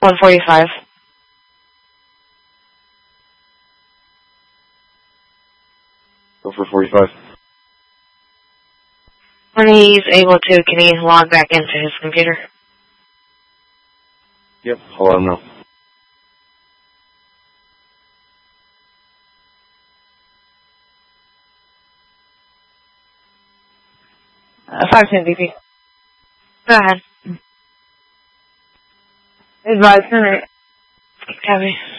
145. Go for 45. When he's able to, can he log back into his computer? Yep, hold on now. Uh, 510 VP. Go ahead. Advise center. Copy.